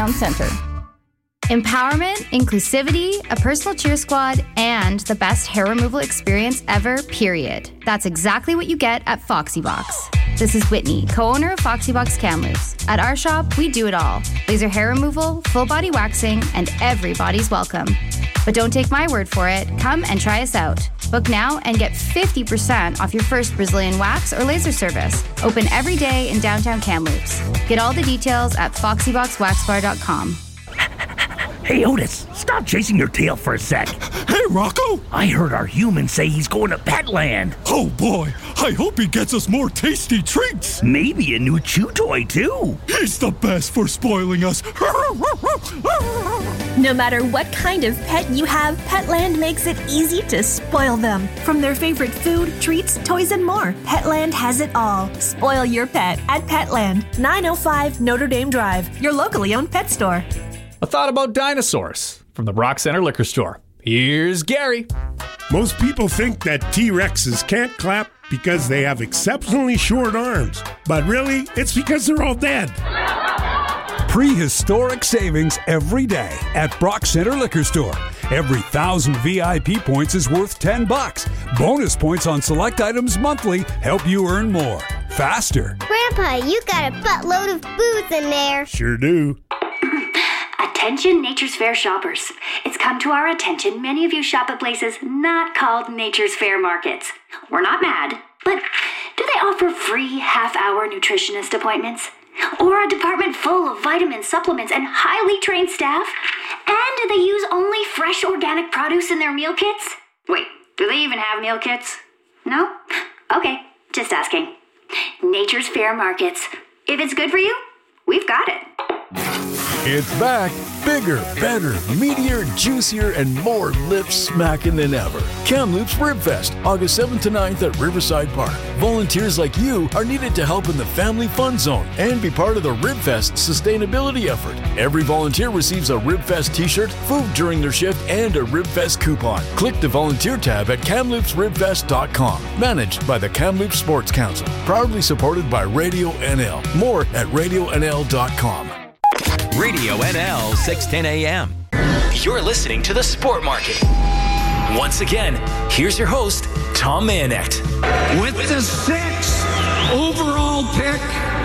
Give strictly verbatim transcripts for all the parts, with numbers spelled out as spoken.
Town Centre. Empowerment, inclusivity, a personal cheer squad, and the best hair removal experience ever, period. That's exactly what you get at Foxy Box. This is Whitney, co-owner of Foxy Box Kamloops. At our shop, we do it all. Laser hair removal, full body waxing, and everybody's welcome. But don't take my word for it. Come and try us out. Book now and get fifty percent off your first Brazilian wax or laser service. Open every day in downtown Kamloops. Get all the details at foxy box wax bar dot com. Hey, Otis, stop chasing your tail for a sec. Hey, Rocco. I heard our human say he's going to Petland. Oh, boy. I hope he gets us more tasty treats. Maybe a new chew toy, too. He's the best for spoiling us. No matter what kind of pet you have, Petland makes it easy to spoil them. From their favorite food, treats, toys, and more, Petland has it all. Spoil your pet at Petland, nine oh five Notre Dame Drive, your locally owned pet store. A thought about dinosaurs from the Brock Center Liquor Store. Here's Gary. Most people think that T-Rexes can't clap because they have exceptionally short arms. But really, it's because they're all dead. Prehistoric savings every day at Brock Center Liquor Store. Every thousand V I P points is worth ten bucks. Bonus points on select items monthly help you earn more. Faster. Grandpa, you got a buttload of booze in there. Sure do. Attention Nature's Fair shoppers. It's come to our attention many of you shop at places not called Nature's Fair markets. We're not mad, but do they offer free half-hour nutritionist appointments? Or a department full of vitamin supplements and highly trained staff? And do they use only fresh organic produce in their meal kits? Wait, do they even have meal kits? No? Okay, just asking. Nature's Fair markets. If it's good for you, we've got it. It's back. Bigger, better, meatier, juicier, and more lip-smacking than ever. Kamloops Ribfest, August seventh to ninth at Riverside Park. Volunteers like you are needed to help in the Family Fun Zone and be part of the Ribfest sustainability effort. Every volunteer receives a Ribfest t-shirt, food during their shift, and a Ribfest coupon. Click the volunteer tab at kamloops ribfest dot com. Managed by the Kamloops Sports Council. Proudly supported by Radio N L. More at radio n l dot com. Radio N L six ten A M. You're listening to The Sport Market. Once again, here's your host, Tom Mayenknecht. With the sixth overall pick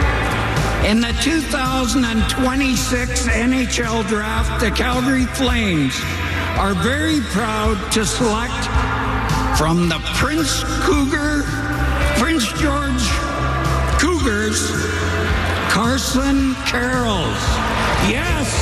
in the two thousand twenty-six N H L Draft, the Calgary Flames are very proud to select from the Prince Cougar, Prince George Cougars, Carson Karels. Yes!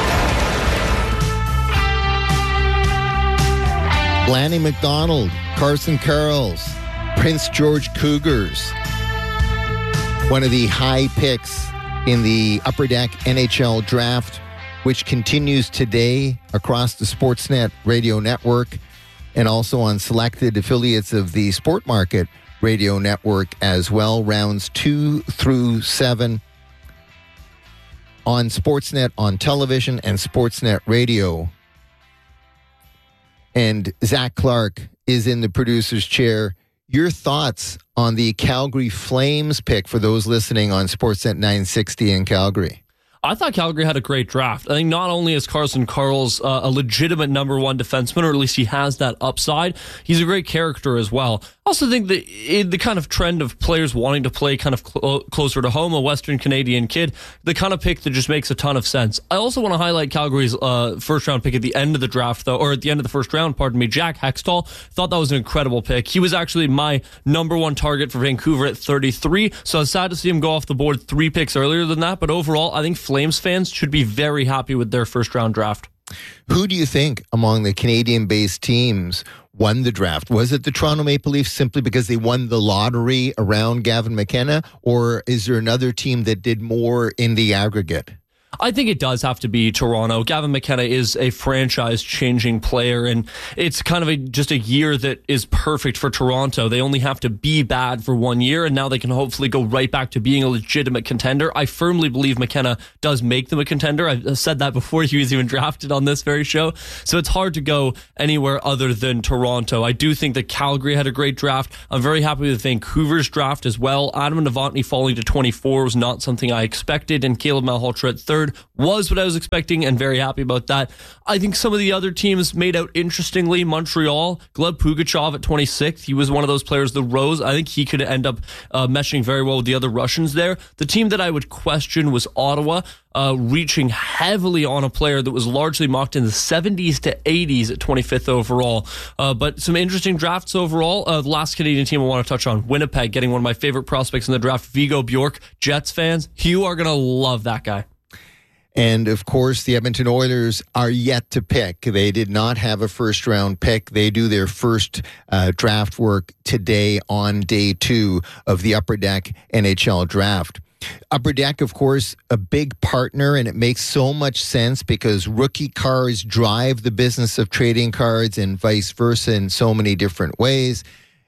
Lanny McDonald, Carson Karels, Prince George Cougars. One of the high picks in the Upper Deck N H L Draft, which continues today across the Sportsnet radio network and also on selected affiliates of the Sport Market radio network as well. Rounds two through seven. On Sportsnet, on television, and Sportsnet radio. And Zach Clark is in the producer's chair. Your thoughts on the Calgary Flames pick for those listening on Sportsnet nine sixty in Calgary? I thought Calgary had a great draft. I think not only is Carson Karels uh, a legitimate number one defenseman, or at least he has that upside, he's a great character as well. I also think that in the kind of trend of players wanting to play kind of cl- closer to home, a Western Canadian kid, the kind of pick that just makes a ton of sense. I also want to highlight Calgary's uh, first round pick at the end of the draft, though, or at the end of the first round, pardon me, Jack Hextall. Thought that was an incredible pick. He was actually my number one target for Vancouver at thirty-three, so I was sad to see him go off the board three picks earlier than that, but overall, I think Flames fans should be very happy with their first round draft. Who do you think among the Canadian-based teams won the draft? Was it the Toronto Maple Leafs simply because they won the lottery around Gavin McKenna, or is there another team that did more in the aggregate? I think it does have to be Toronto. Gavin McKenna is a franchise-changing player, and it's kind of a, just a year that is perfect for Toronto. They only have to be bad for one year, and now they can hopefully go right back to being a legitimate contender. I firmly believe McKenna does make them a contender. I've said that before he was even drafted on this very show, so it's hard to go anywhere other than Toronto. I do think that Calgary had a great draft. I'm very happy with Vancouver's draft as well. Adam Novotny falling to twenty-four was not something I expected, and Caleb Malhotra at thirty twenty-third was what I was expecting, and very happy about that. I think some of the other teams made out interestingly. Montreal, Gleb Pugachev at twenty-sixth. He was one of those players, the Rose. I think he could end up uh, meshing very well with the other Russians there. The team that I would question was Ottawa, uh, reaching heavily on a player that was largely mocked in the seventies to eighties at twenty-fifth overall. Uh, but some interesting drafts overall. Uh, the last Canadian team I want to touch on, Winnipeg, getting one of my favorite prospects in the draft, Vigo Bjork. Jets fans, you are going to love that guy. And, of course, the Edmonton Oilers are yet to pick. They did not have a first-round pick. They do their first uh, draft work today on day two of the Upper Deck N H L draft. Upper Deck, of course, a big partner, and it makes so much sense because rookie cards drive the business of trading cards and vice versa in so many different ways.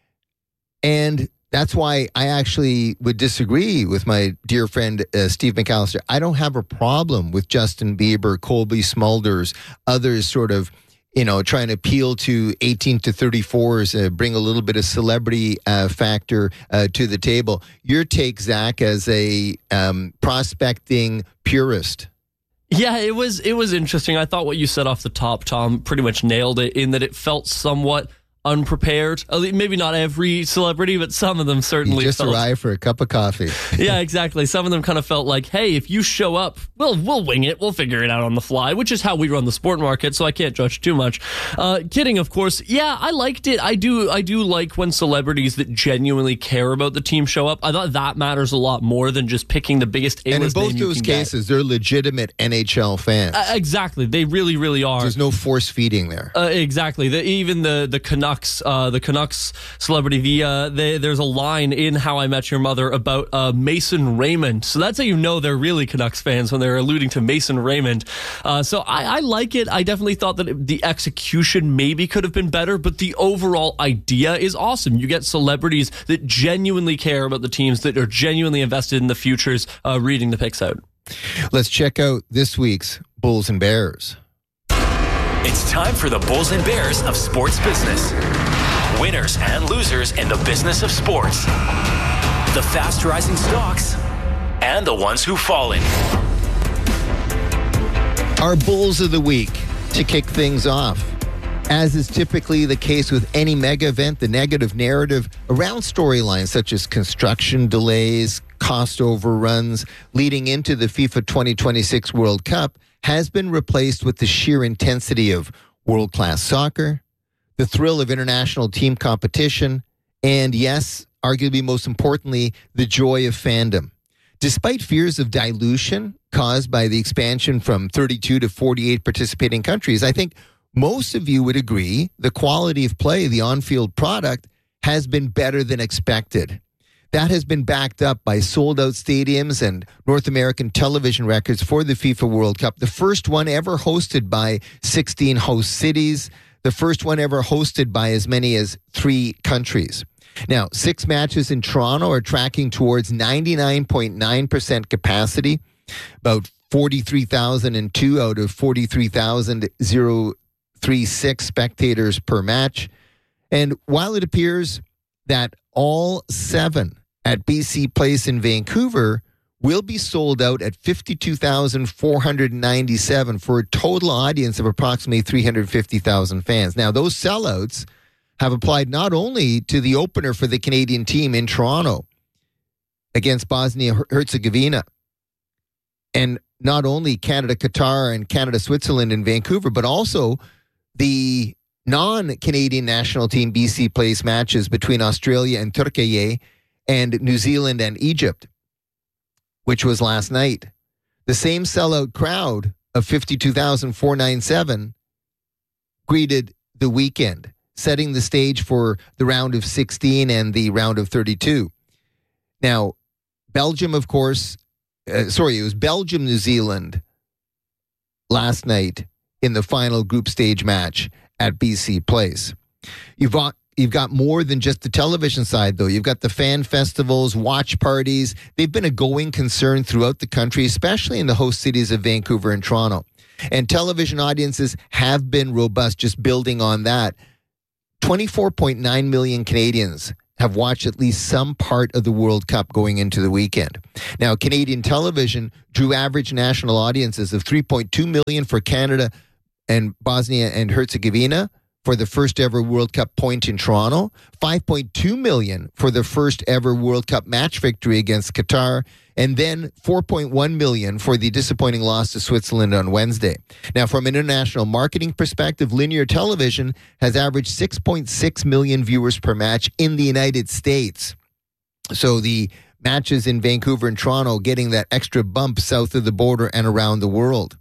And that's why I actually would disagree with my dear friend uh, Steve McAllister. I don't have a problem with Justin Bieber, Colby Smulders, others sort of, you know, trying to appeal to eighteen to thirty-fours, uh, bring a little bit of celebrity uh, factor uh, to the table. Your take, Zach, as a um, prospecting purist. Yeah, it was it was interesting. I thought what you said off the top, Tom, pretty much nailed it in that it felt somewhat unprepared. Maybe not every celebrity, but some of them certainly you just felt... arrived for a cup of coffee. Yeah, exactly. Some of them kind of felt like, hey, if you show up, we'll, we'll wing it. We'll figure it out on the fly, which is how we run the sport market, so I can't judge too much. Uh, kidding, of course. Yeah, I liked it. I do I do like when celebrities that genuinely care about the team show up. I thought that matters a lot more than just picking the biggest A-list And in both name you those can cases, get. they're legitimate N H L fans. Uh, exactly. They really, really are. There's no force feeding there. Uh, exactly. The, even the, the Canucks, uh, the Canucks celebrity, the, uh, they, there's a line in How I Met Your Mother about uh, Mason Raymond. So that's how you know they're really Canucks fans, when they're alluding to Mason Raymond. Uh, so I, I like it. I definitely thought that it, the execution maybe could have been better, but the overall idea is awesome. You get celebrities that genuinely care about the teams, that are genuinely invested in the futures, uh, reading the picks out. Let's check out this week's Bulls and Bears. It's time for the Bulls and Bears of sports business. Winners and losers in the business of sports. The fast rising stocks and the ones who've fallen. Our Bulls of the Week to kick things off. As is typically the case with any mega event, the negative narrative around storylines such as construction delays, cost overruns leading into the FIFA twenty twenty-six World Cup has been replaced with the sheer intensity of world-class soccer, the thrill of international team competition, and yes, arguably most importantly, the joy of fandom. Despite fears of dilution caused by the expansion from thirty-two to forty-eight participating countries, I think most of you would agree the quality of play, the on-field product, has been better than expected. That has been backed up by sold-out stadiums and North American television records for the FIFA World Cup, the first one ever hosted by sixteen host cities, the first one ever hosted by as many as three countries. Now, six matches in Toronto are tracking towards ninety-nine point nine percent capacity, about forty-three thousand two out of forty-three thousand thirty-six spectators per match. And while it appears that all seven at B C Place in Vancouver will be sold out at fifty-two thousand four hundred ninety-seven for a total audience of approximately three hundred fifty thousand fans. Now, those sellouts have applied not only to the opener for the Canadian team in Toronto against Bosnia-Herzegovina, and not only Canada, Qatar, and Canada, Switzerland in Vancouver, but also the non-Canadian national team B C Place matches between Australia and Turkey and New Zealand and Egypt, which was last night. The same sellout crowd of fifty-two thousand four hundred ninety-seven greeted the weekend, setting the stage for the round of sixteen and the round of thirty-two. Now, Belgium, of course, uh, sorry, it was Belgium, New Zealand last night in the final group stage match at B C Place. You've got, you've got more than just the television side, though. You've got the fan festivals, watch parties. They've been a going concern throughout the country, especially in the host cities of Vancouver and Toronto. And television audiences have been robust, just building on that. twenty-four point nine million Canadians have watched at least some part of the World Cup going into the weekend. Now, Canadian television drew average national audiences of three point two million for Canada and Bosnia and Herzegovina for the first ever World Cup point in Toronto, five point two million for the first ever World Cup match victory against Qatar, and then four point one million for the disappointing loss to Switzerland on Wednesday. Now, from an international marketing perspective, linear television has averaged six point six million viewers per match in the United States. So the matches in Vancouver and Toronto getting that extra bump south of the border and around the world.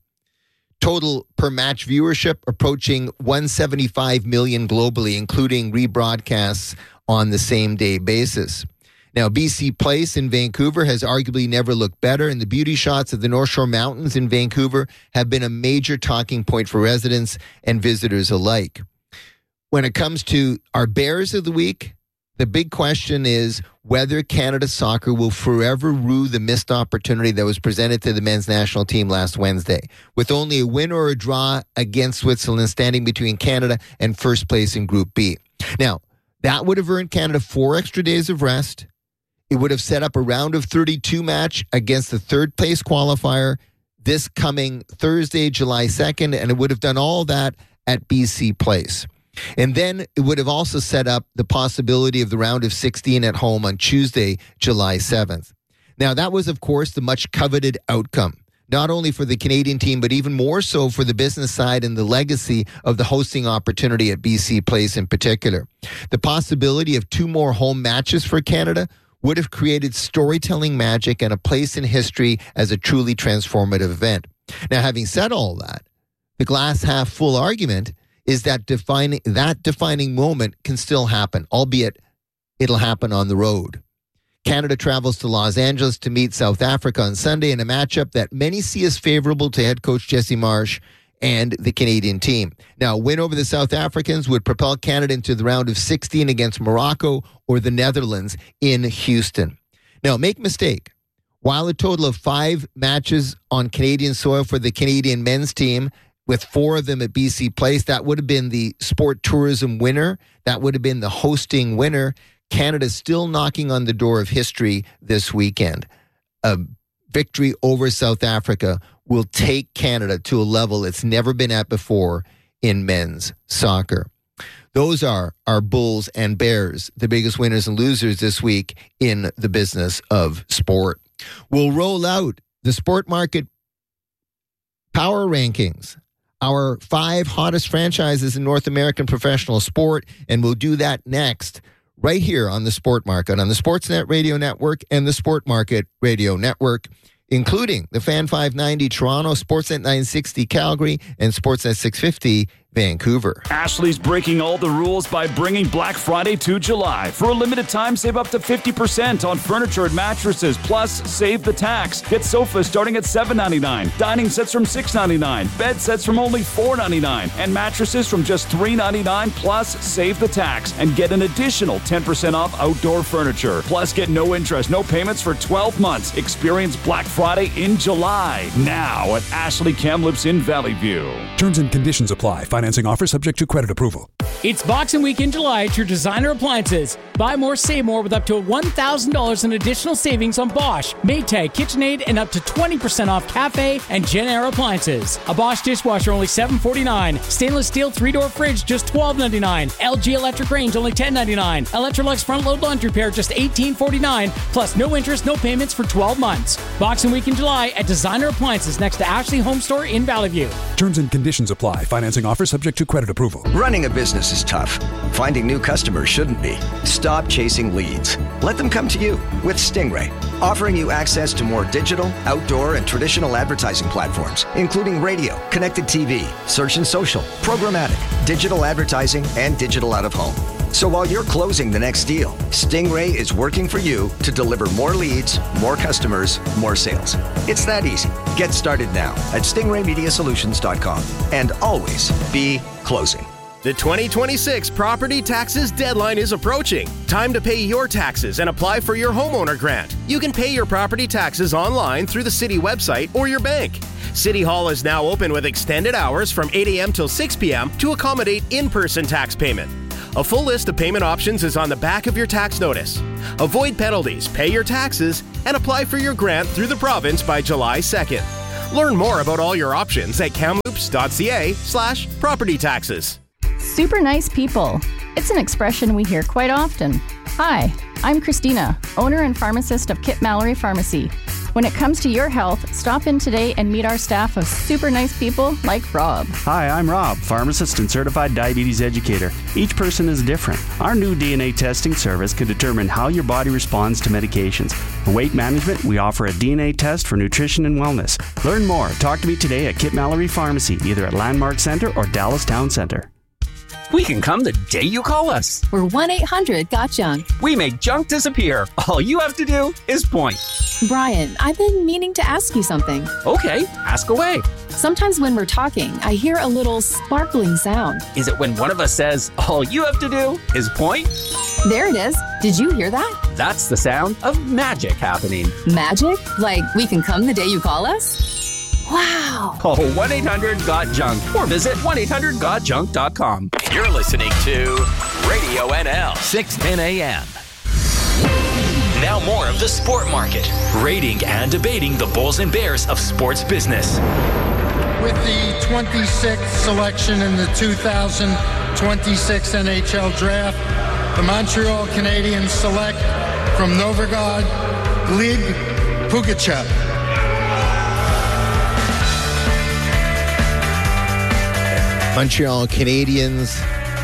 Total per match viewership approaching one hundred seventy-five million globally, including rebroadcasts on the same day basis. Now, B C Place in Vancouver has arguably never looked better, and the beauty shots of the North Shore Mountains in Vancouver have been a major talking point for residents and visitors alike. When it comes to our Bears of the week, the big question is whether Canada Soccer will forever rue the missed opportunity that was presented to the men's national team last Wednesday, with only a win or a draw against Switzerland standing between Canada and first place in Group B. Now, that would have earned Canada four extra days of rest. It would have set up a round of thirty-two match against the third place qualifier this coming Thursday, July second, and it would have done all that at B C Place. And then it would have also set up the possibility of the round of sixteen at home on Tuesday, July seventh. Now, that was, of course, the much coveted outcome, not only for the Canadian team, but even more so for the business side and the legacy of the hosting opportunity at B C Place in particular. The possibility of two more home matches for Canada would have created storytelling magic and a place in history as a truly transformative event. Now, having said all that, the glass half full argument is that defining that defining moment can still happen, albeit it'll happen on the road. Canada travels to Los Angeles to meet South Africa on Sunday in a matchup that many see as favorable to head coach Jesse Marsch and the Canadian team. Now, a win over the South Africans would propel Canada into the round of sixteen against Morocco or the Netherlands in Houston. Now, make no mistake, while a total of five matches on Canadian soil for the Canadian men's team, with four of them at B C Place, that would have been the sport tourism winner. That would have been the hosting winner. Canada's still knocking on the door of history this weekend. A victory over South Africa will take Canada to a level it's never been at before in men's soccer. Those are our Bulls and Bears, the biggest winners and losers this week in the business of sport. We'll roll out the Sport Market Power Rankings, our five hottest franchises in North American professional sport, and we'll do that next right here on the Sport Market, on the Sportsnet Radio Network and the Sport Market Radio Network, including the Fan five ninety Toronto, Sportsnet nine sixty Calgary, and Sportsnet six fifty Vancouver. Ashley's breaking all the rules by bringing Black Friday to July. For a limited time, save up to fifty percent on furniture and mattresses, plus save the tax. Get sofas starting at seven ninety-nine, dining sets from six ninety-nine, bed sets from only four ninety-nine, and mattresses from just three ninety-nine, plus save the tax and get an additional ten percent off outdoor furniture. Plus, get no interest, no payments for twelve months. Experience Black Friday in July, now at Ashley Kamloops in Valley View. Terms and conditions apply. Financing offer subject to credit approval. It's Boxing Week in July at your Designer Appliances. Buy more, save more with up to one thousand dollars in additional savings on Bosch, Maytag, KitchenAid, and up to twenty percent off Cafe and Genair appliances. A Bosch dishwasher only seven forty-nine. Stainless steel three-door fridge just twelve ninety-nine. L G electric range only ten ninety-nine. Electrolux front load laundry pair just eighteen forty-nine. Plus no interest, no payments for twelve months. Boxing Week in July at Designer Appliances next to Ashley Home Store in Valley View. Terms and conditions apply. Financing offer subject to credit approval. Running a business is tough. Finding new customers shouldn't be. Stop chasing leads. Let them come to you with Stingray, offering you access to more digital, outdoor, and traditional advertising platforms, including radio, connected T V, search and social, programmatic, digital advertising, and digital out of home. So while you're closing the next deal, Stingray is working for you to deliver more leads, more customers, more sales. It's that easy. Get started now at stingray media solutions dot com and always be closing. The twenty twenty-six property taxes deadline is approaching. Time to pay your taxes and apply for your homeowner grant. You can pay your property taxes online through the city website or your bank. City Hall is now open with extended hours from eight a.m. till six p.m. to accommodate in-person tax payment. A full list of payment options is on the back of your tax notice. Avoid penalties, pay your taxes, and apply for your grant through the province by July second. Learn more about all your options at kamloops.ca slash property taxes. Super nice people. It's an expression we hear quite often. Hi, I'm Christina, owner and pharmacist of Kip Mallory Pharmacy. When it comes to your health, stop in today and meet our staff of super nice people like Rob. Hi, I'm Rob, pharmacist and certified diabetes educator. Each person is different. Our new D N A testing service can determine how your body responds to medications. For weight management, we offer a D N A test for nutrition and wellness. Learn more. Talk to me today at Kip Mallory Pharmacy, either at Landmark Center or Dallas Town Center. We can come the day you call us. We're one eight hundred got junk. We make junk disappear. All you have to do is point. Brian, I've been meaning to ask you something. Okay, ask away. Sometimes when we're talking, I hear a little sparkling sound. Is it when one of us says, all you have to do is point? There it is. Did you hear that? That's the sound of magic happening. Magic? Like we can come the day you call us? Wow. Call one eight hundred got junk or visit one eight hundred got junk dot com. You're listening to Radio N L, six ten a.m. Now more of the Sport Market, rating and debating the Bulls and Bears of sports business. With the twenty-sixth selection in the two thousand twenty-six N H L Draft, the Montreal Canadiens select from Novográd Gleb Pugachev. Montreal Canadiens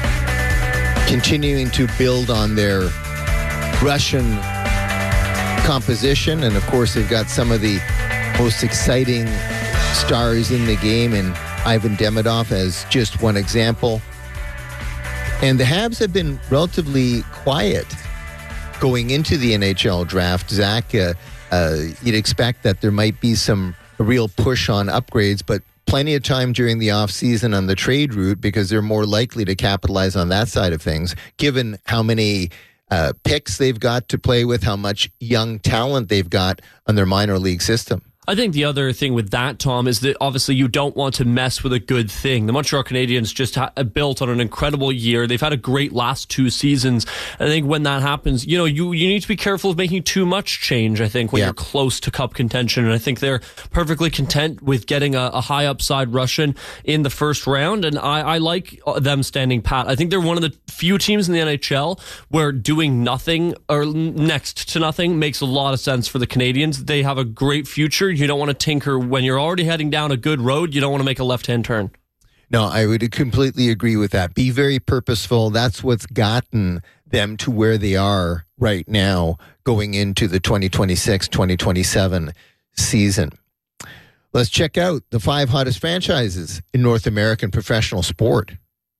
continuing to build on their Russian composition. And, of course, they've got some of the most exciting stars in the game, and Ivan Demidov as just one example. And the Habs have been relatively quiet going into the N H L draft. Zach, uh, uh, you'd expect that there might be some a real push on upgrades, but plenty of time during the offseason on the trade route because they're more likely to capitalize on that side of things, given how many uh, picks they've got to play with, how much young talent they've got on their minor league system. I think the other thing with that, Tom, is that obviously you don't want to mess with a good thing. The Montreal Canadiens just ha- built on an incredible year. They've had a great last two seasons. And I think when that happens, you know, you, you need to be careful of making too much change, I think, when yeah. you're close to cup contention. And I think they're perfectly content with getting a, a high upside Russian in the first round. And I, I like them standing pat. I think they're one of the few teams in the N H L where doing nothing or next to nothing makes a lot of sense for the Canadiens. They have a great future. You don't want to tinker when you're already heading down a good road. You don't want to make a left-hand turn. No, I would completely agree with that. Be very purposeful. That's what's gotten them to where they are right now going into the twenty twenty-six twenty twenty-seven season. Let's check out the five hottest franchises in North American professional sport.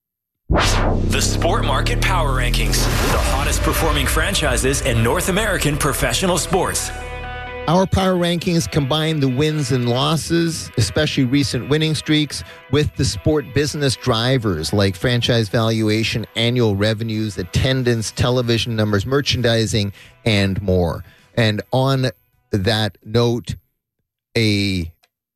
The Sport Market Power Rankings, the hottest performing franchises in North American professional sports. Our power rankings combine the wins and losses, especially recent winning streaks, with the sport business drivers like franchise valuation, annual revenues, attendance, television numbers, merchandising, and more. And on that note, a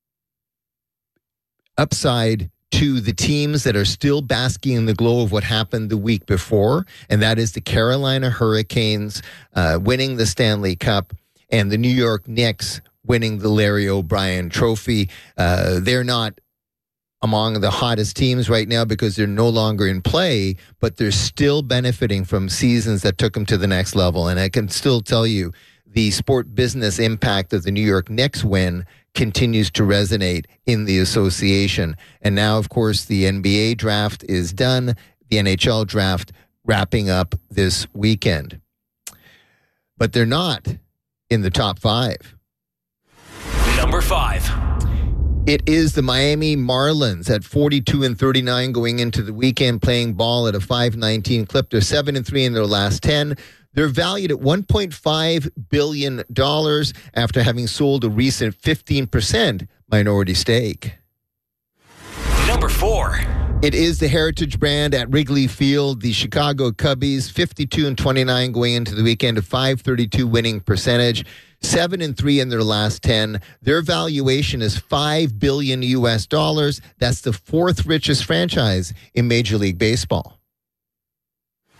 upside to the teams that are still basking in the glow of what happened the week before, and that is the Carolina Hurricanes uh, winning the Stanley Cup and the New York Knicks winning the Larry O'Brien Trophy. Uh, they're not among the hottest teams right now because they're no longer in play, but they're still benefiting from seasons that took them to the next level. And I can still tell you the sport business impact of the New York Knicks win continues to resonate in the association. And now, of course, the N B A draft is done. The N H L draft wrapping up this weekend. But they're not in the top five. Number five. It is the Miami Marlins at forty-two and thirty-nine going into the weekend, playing ball at a five nineteen clip. They're seven and three in their last ten. They're valued at one point five billion dollars after having sold a recent fifteen percent minority stake. Number four. It is the Heritage brand at Wrigley Field. The Chicago Cubbies, fifty-two and twenty-nine going into the weekend, a five thirty-two winning percentage, seven and three in their last ten. Their valuation is five billion U S dollars. That's the fourth richest franchise in Major League Baseball.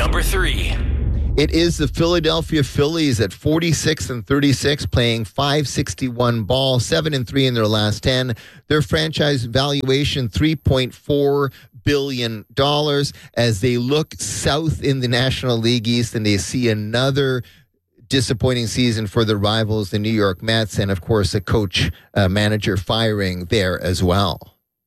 Number three. It is the Philadelphia Phillies at forty-six and thirty-six, playing five sixty-one ball, seven and three in their last ten. Their franchise valuation three point four billion dollars as they look south in the National League East and they see another disappointing season for the rivals, the New York Mets, and of course a coach uh, manager firing there as well.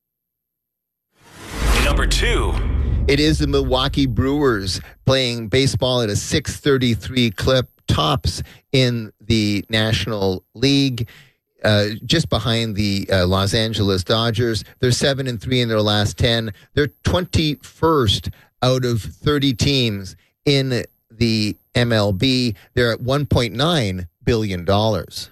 Number two. It is the Milwaukee Brewers playing baseball at a six thirty-three clip, tops in the National League, uh, just behind the uh, Los Angeles Dodgers. They're seven and three in their last ten. They're twenty-first out of thirty teams in the M L B. They're at one point nine billion dollars.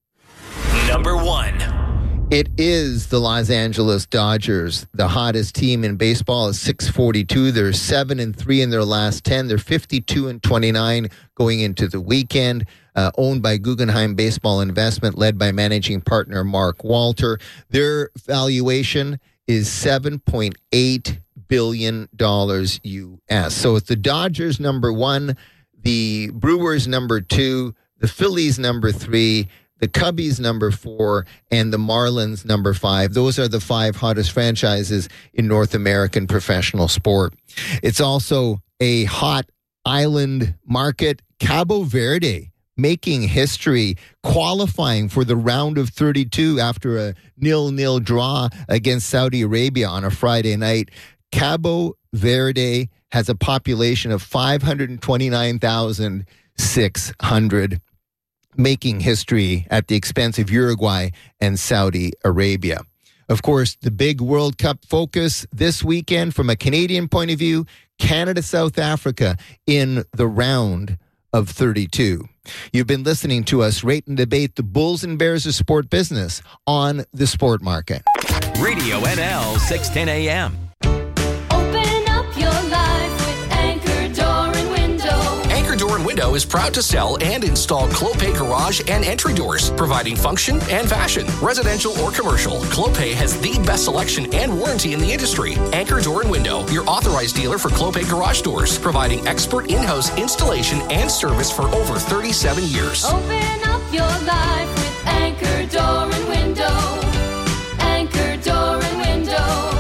Number one. It is the Los Angeles Dodgers, the hottest team in baseball at six forty-two. They're seven and three in their last ten. They're fifty-two and twenty-nine going into the weekend. Uh, owned by Guggenheim Baseball Investment, led by managing partner Mark Walter. Their valuation is seven point eight billion dollars U S. So it's the Dodgers number one, the Brewers number two, the Phillies number three, the Cubbies number four, and the Marlins number five. Those are the five hottest franchises in North American professional sport. It's also a hot island market. Cabo Verde making history, qualifying for the round of thirty-two after a nil-nil draw against Saudi Arabia on a Friday night. Cabo Verde has a population of five hundred twenty-nine thousand six hundred, making history at the expense of Uruguay and Saudi Arabia. Of course, the big World Cup focus this weekend from a Canadian point of view, Canada-South Africa in the round of thirty-two. You've been listening to us rate and debate the Bulls and Bears of sport business on the Sport Market. Radio N L six ten A M. Open up your life with Anchor Door and Window. Anchor Door and Window is proud to sell and install Clopay garage and entry doors, providing function and fashion. Residential or commercial, Clopay has the best selection and warranty in the industry. Anchor Door and Window, your authorized dealer for Clopay garage doors, providing expert in-house installation and service for over thirty-seven years. Open up your life with Anchor Door and Window. Anchor Door and Window.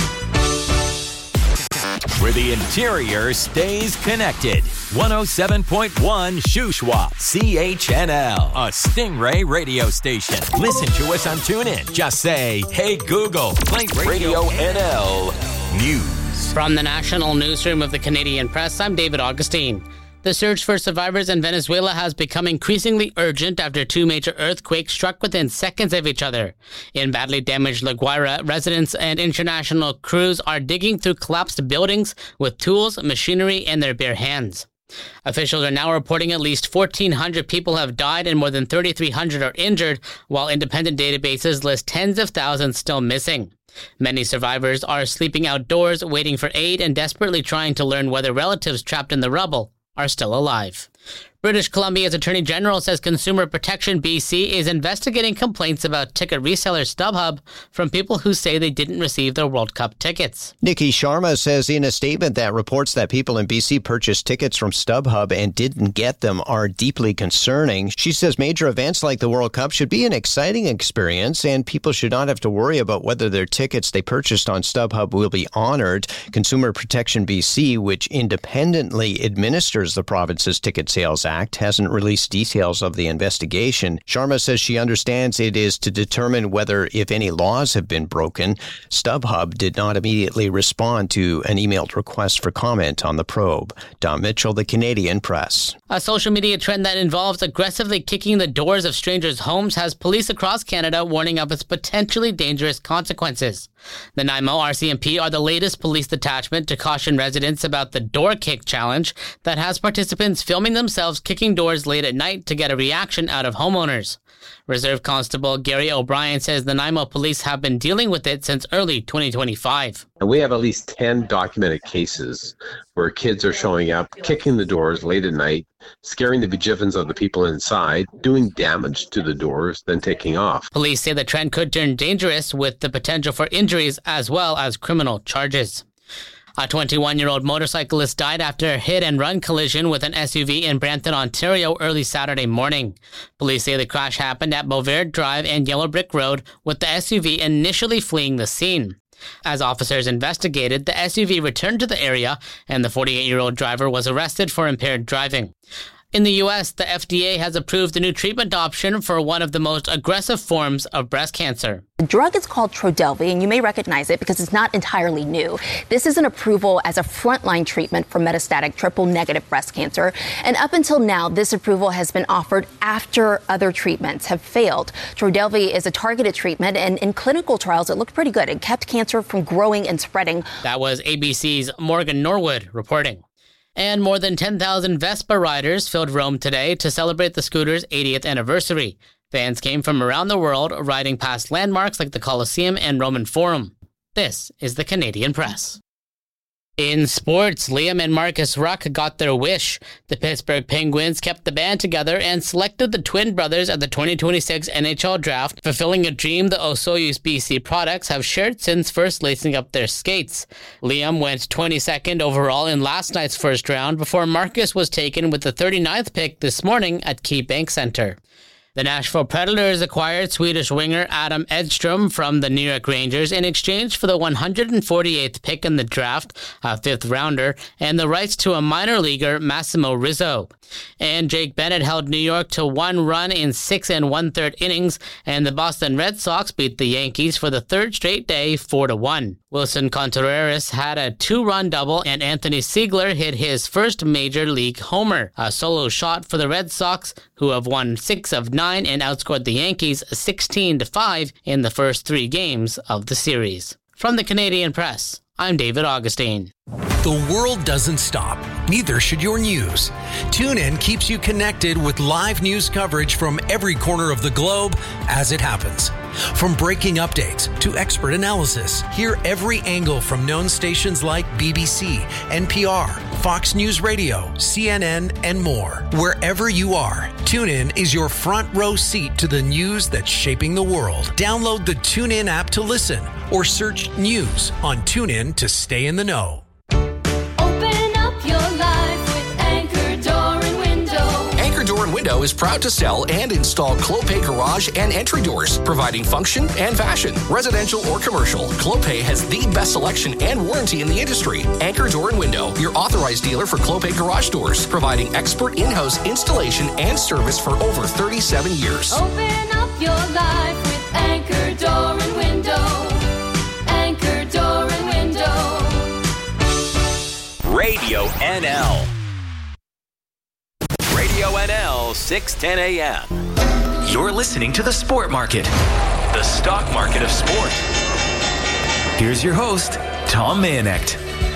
Where the interior stays connected. one oh seven point one Shuswap, C H N L, a Stingray radio station. Listen to us on TuneIn. Just say, hey Google, play Radio N L News. From the National Newsroom of the Canadian Press, I'm David Augustine. The search for survivors in Venezuela has become increasingly urgent after two major earthquakes struck within seconds of each other. In badly damaged La Guaira, residents and international crews are digging through collapsed buildings with tools, machinery, and their bare hands. Officials are now reporting at least fourteen hundred people have died and more than thirty-three hundred are injured, while independent databases list tens of thousands still missing. Many survivors are sleeping outdoors, waiting for aid, and desperately trying to learn whether relatives trapped in the rubble are still alive. British Columbia's Attorney General says Consumer Protection B C is investigating complaints about ticket reseller StubHub from people who say they didn't receive their World Cup tickets. Nikki Sharma says in a statement that reports that people in B C purchased tickets from StubHub and didn't get them are deeply concerning. She says major events like the World Cup should be an exciting experience and people should not have to worry about whether their tickets they purchased on StubHub will be honored. Consumer Protection B C, which independently administers the province's ticket sales Act, hasn't released details of the investigation. Sharma says she understands it is to determine whether, if any laws have been broken. StubHub did not immediately respond to an emailed request for comment on the probe. Don Mitchell, The Canadian Press. A social media trend that involves aggressively kicking the doors of strangers' homes has police across Canada warning of its potentially dangerous consequences. The Nanaimo R C M P are the latest police detachment to caution residents about the door kick challenge that has participants filming themselves kicking doors late at night to get a reaction out of homeowners. Reserve Constable Gary O'Brien says the Nanaimo police have been dealing with it since early twenty twenty-five. And we have at least ten documented cases where kids are showing up, kicking the doors late at night, scaring the bejeevings of the people inside, doing damage to the doors, then taking off. Police say the trend could turn dangerous with the potential for injuries as well as criminal charges. A twenty-one-year-old motorcyclist died after a hit-and-run collision with an S U V in Brampton, Ontario early Saturday morning. Police say the crash happened at Bovaird Drive and Yellow Brick Road, with the S U V initially fleeing the scene. As officers investigated, the S U V returned to the area, and the forty-eight-year-old driver was arrested for impaired driving. In the U S, the F D A has approved a new treatment option for one of the most aggressive forms of breast cancer. The drug is called Trodelvy, and you may recognize it because it's not entirely new. This is an approval as a frontline treatment for metastatic triple-negative breast cancer. And up until now, this approval has been offered after other treatments have failed. Trodelvy is a targeted treatment, and in clinical trials, it looked pretty good. It kept cancer from growing and spreading. That was A B C's Morgan Norwood reporting. And more than ten thousand Vespa riders filled Rome today to celebrate the scooter's eightieth anniversary. Fans came from around the world, riding past landmarks like the Colosseum and Roman Forum. This is the Canadian Press. In sports, Liam and Marcus Ruck got their wish. The Pittsburgh Penguins kept the band together and selected the twin brothers at the twenty twenty-six N H L Draft, fulfilling a dream the Osoyoos B C products have shared since first lacing up their skates. Liam went twenty-second overall in last night's first round before Marcus was taken with the thirty-ninth pick this morning at KeyBank Center. The Nashville Predators acquired Swedish winger Adam Edstrom from the New York Rangers in exchange for the one hundred forty-eighth pick in the draft, a fifth rounder, and the rights to a minor leaguer, Massimo Rizzo. And Jake Bennett held New York to one run in six and one-third innings, and the Boston Red Sox beat the Yankees for the third straight day, four to one. Wilson Contreras had a two-run double, and Anthony Siegler hit his first major league homer, a solo shot for the Red Sox, who have won six of nine and outscored the Yankees sixteen to five in the first three games of the series. From the Canadian Press, I'm David Augustine. The world doesn't stop. Neither should your news. TuneIn keeps you connected with live news coverage from every corner of the globe as it happens. From breaking updates to expert analysis, hear every angle from known stations like B B C, N P R, Fox News Radio, C N N, and more. Wherever you are, TuneIn is your front row seat to the news that's shaping the world. Download the TuneIn app to listen or search news on TuneIn to stay in the know. Open up your life with Anchor Door and Window. Anchor Door and Window is proud to sell and install Clopay garage and entry doors, providing function and fashion. Residential or commercial, Clopay has the best selection and warranty in the industry. Anchor Door and Window, your authorized dealer for Clopay garage doors, providing expert in-house installation and service for over thirty-seven years. Open up your life with Anchor Door and Window. Anchor Door and Window. Radio N L. Radio N L, six ten a.m. You're listening to The Sport Market, the stock market of sport. Here's your host, Tom Mayenknecht.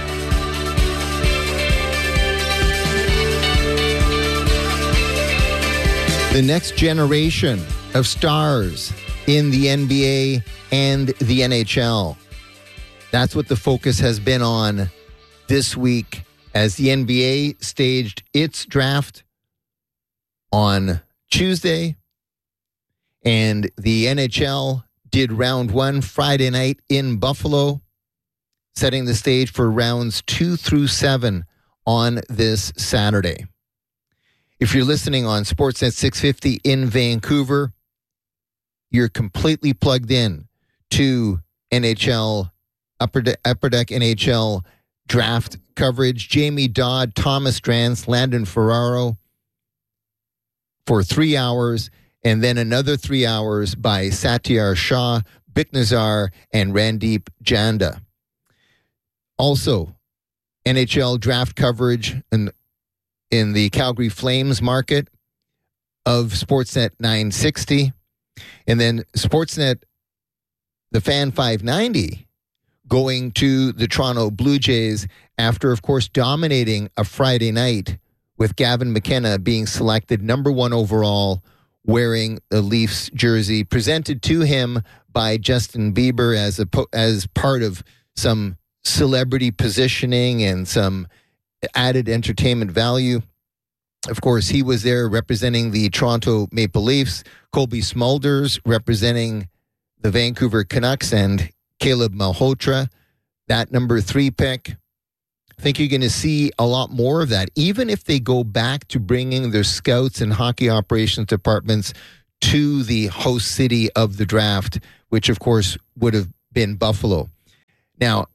The next generation of stars in the N B A and the N H L. That's what the focus has been on this week as the N B A staged its draft on Tuesday, and the N H L did round one Friday night in Buffalo, setting the stage for rounds two through seven on this Saturday. If you're listening on Sportsnet six fifty in Vancouver, you're completely plugged in to N H L, Upper, De- Upper Deck N H L draft coverage. Jamie Dodd, Thomas Drance, Landon Ferraro for three hours, and then another three hours by Satyar Shah, Bik Nazar, and Randeep Janda. Also, N H L draft coverage in, in the Calgary Flames market of Sportsnet nine sixty. And then Sportsnet, the Fan five ninety, going to the Toronto Blue Jays after, of course, dominating a Friday night with Gavin McKenna being selected number one overall, wearing the Leafs jersey, presented to him by Justin Bieber as a as part of some celebrity positioning and some added entertainment value. Of course, he was there representing the Toronto Maple Leafs, Colby Smulders representing the Vancouver Canucks, and Caleb Malhotra, that number three pick, I think you're going to see a lot more of that, even if they go back to bringing their scouts and hockey operations departments to the host city of the draft, which, of course, would have been Buffalo. Now,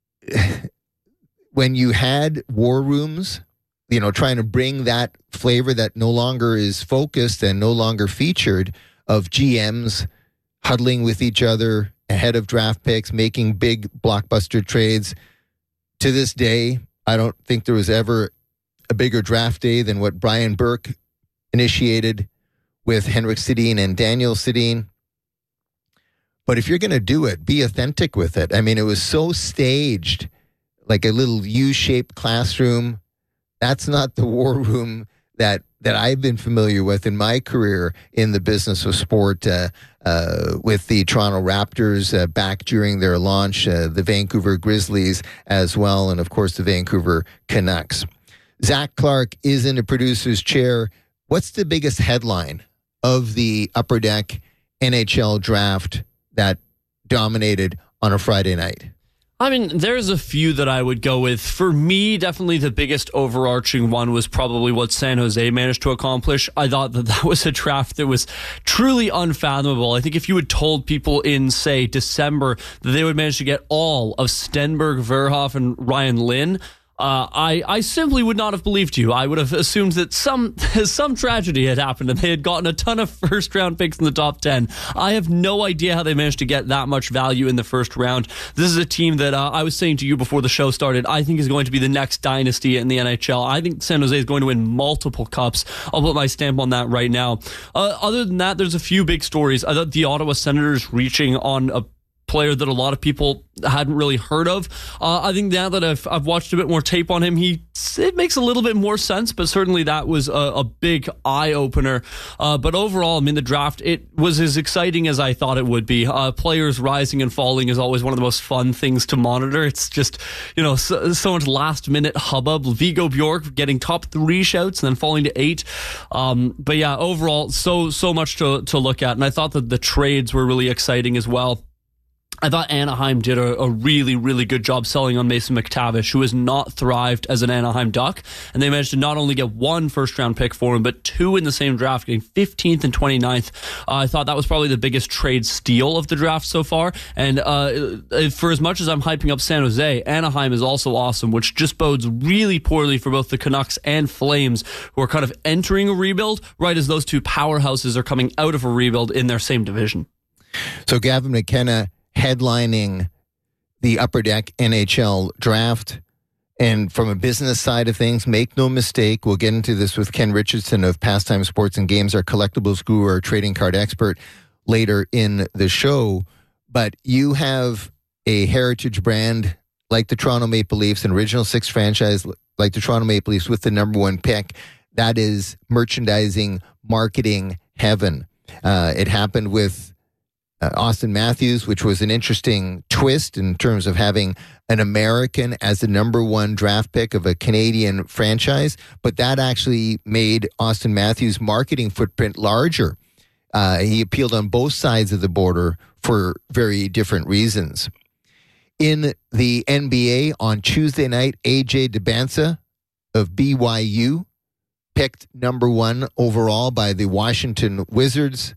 when you had war rooms, you know, trying to bring that flavor that no longer is focused and no longer featured of G Ms huddling with each other ahead of draft picks, making big blockbuster trades. To this day, I don't think there was ever a bigger draft day than what Brian Burke initiated with Henrik Sedin and Daniel Sedin. But if you're going to do it, be authentic with it. I mean, it was so staged, like a little U-shaped classroom. That's not the war room that that I've been familiar with in my career in the business of sport, uh, uh, with the Toronto Raptors uh, back during their launch, uh, the Vancouver Grizzlies as well, and of course the Vancouver Canucks. Zach Clark is in the producer's chair. What's the biggest headline of the Upper Deck N H L draft that dominated on a Friday night? I mean, there's a few that I would go with. For me, definitely the biggest overarching one was probably what San Jose managed to accomplish. I thought that that was a draft that was truly unfathomable. I think if you had told people in, say, December that they would manage to get all of Stenberg, Verhoff, and Ryan Lynn, Uh, I, I simply would not have believed you. I would have assumed that some some tragedy had happened and they had gotten a ton of first round picks in the top ten. I have no idea how they managed to get that much value in the first round. This is a team that uh, I was saying to you before the show started, I think is going to be the next dynasty in the N H L. I think San Jose is going to win multiple cups. I'll put my stamp on that right now. Uh, other than that, there's a few big stories. I thought the Ottawa Senators reaching on a player that a lot of people hadn't really heard of. Uh, I think now that I've I've watched a bit more tape on him, he it makes a little bit more sense, but certainly that was a, a big eye-opener. Uh, but overall, I mean, the draft, it was as exciting as I thought it would be. Uh, players rising and falling is always one of the most fun things to monitor. It's just, you know, so, so much last-minute hubbub. Vigo Bjork getting top three shouts and then falling to eight. Um, but yeah, overall, so so much to, to look at. And I thought that the trades were really exciting as well. I thought Anaheim did a, a really, really good job selling on Mason McTavish, who has not thrived as an Anaheim Duck. And they managed to not only get one first-round pick for him, but two in the same draft, getting fifteenth and twenty-ninth. Uh, I thought that was probably the biggest trade steal of the draft so far. And uh, for as much as I'm hyping up San Jose, Anaheim is also awesome, which just bodes really poorly for both the Canucks and Flames, who are kind of entering a rebuild, right as those two powerhouses are coming out of a rebuild in their same division. So Gavin McKenna headlining the Upper Deck N H L draft. And from a business side of things, make no mistake, we'll get into this with Ken Richardson of Pastime Sports and Games, our collectibles guru, our trading card expert, later in the show. But you have a heritage brand like the Toronto Maple Leafs, an original six franchise like the Toronto Maple Leafs with the number one pick. That is merchandising, marketing heaven. Uh, it happened with Uh, Austin Matthews, which was an interesting twist in terms of having an American as the number one draft pick of a Canadian franchise, but that actually made Austin Matthews' marketing footprint larger. Uh, he appealed on both sides of the border for very different reasons. In the N B A on Tuesday night, A J Debinsa of B Y U picked number one overall by the Washington Wizards.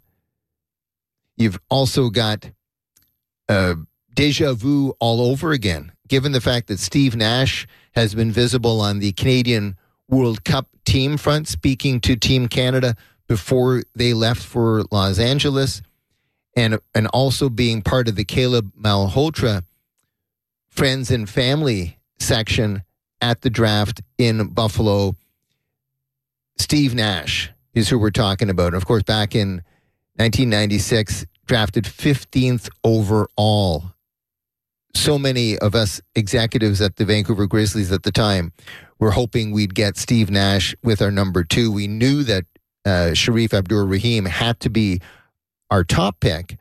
You've also got uh, deja vu all over again, given the fact that Steve Nash has been visible on the Canadian World Cup team front, speaking to Team Canada before they left for Los Angeles, and, and also being part of the Caleb Malhotra friends and family section at the draft in Buffalo. Steve Nash is who we're talking about. And of course, back in nineteen ninety-six, drafted fifteenth overall. So many of us executives at the Vancouver Grizzlies at the time were hoping we'd get Steve Nash with our number two. We knew that uh, Sharif Abdur-Rahim had to be our top pick.